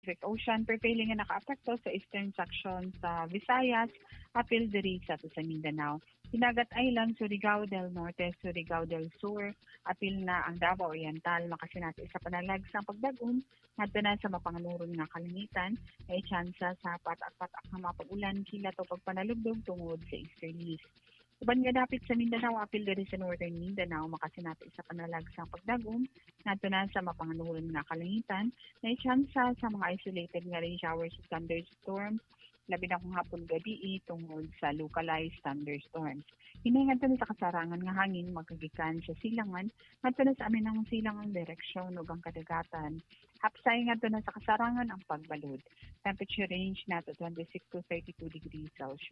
Pacific Ocean prevailing nga nakaapekto sa eastern section sa Visayas, apil diri sa Mindanao. Hinagat Island, Surigao del Norte, Surigao del Sur, apil na ang Davao Oriental, makasinati sa panalag sa pagdagom, ngadto na sa mapanganuron nga kalangitan, ay tsansa sa patak-patak nga mapag-ulan kila to pagpanalugdog tungod sa easterlies. Uban nga dapit sa Mindanao, apil diri sa Northern Mindanao, makasinati sa panalag sa pagdagom, ngadto na sa mapanganuron nga kalangitan, na tsansa sa mga isolated nga rain showers at thunderstorms, labi na kung hapon gabi tungod sa localized thunderstorms. Hinahingan na sa kasarangan nga hangin magkagikan sa silangan ngadto na sa amin ang silangang direksyon ug ang kadagatan. Hapsay ngadto na sa kasarangan ang pagbalod. Temperature range nato 26 to 32 degrees Celsius.